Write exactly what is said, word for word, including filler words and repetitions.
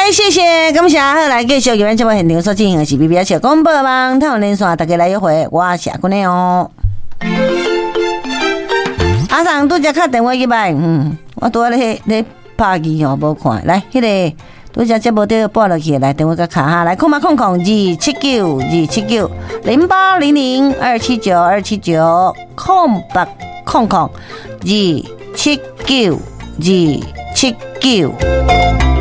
来，谢谢，感谢，好来继续今晚节目现场所进行的是 B B S 小广播网，太阳连线，大家来一回，我是阿姑娘哦。阿桑拄则敲电话去摆，嗯，我拄咧咧拍机哦，无看，来，迄、那个拄则节目都拨落去，来电话甲敲下，来，空嘛空空二七九二七九零八零零二七九二七九空八空空二七九二七九。